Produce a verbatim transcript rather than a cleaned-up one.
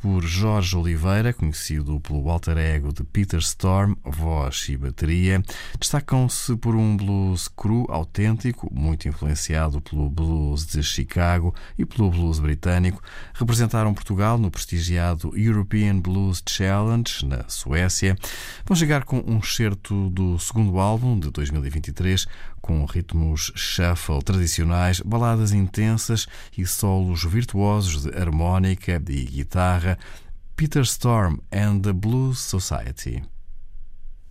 por Jorge Oliveira, conhecido pelo alter ego de Peter Storm, voz e bateria. Destacam-se por um blues cru, autêntico, muito influenciado pelo blues de Chicago e pelo blues britânico. Representaram Portugal no prestigiado European Blues Challenge, na Suécia. Vão chegar com um excerto do segundo álbum, de dois mil e vinte e três, com ritmos shuffle tradicionais, baladas intensas e solos virtuosos de harmónica e guitarra. Peter Storm and the Blues Society.